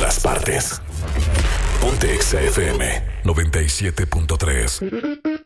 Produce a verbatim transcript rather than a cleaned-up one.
todas partes. Ponte Exa F M noventa y siete punto tres.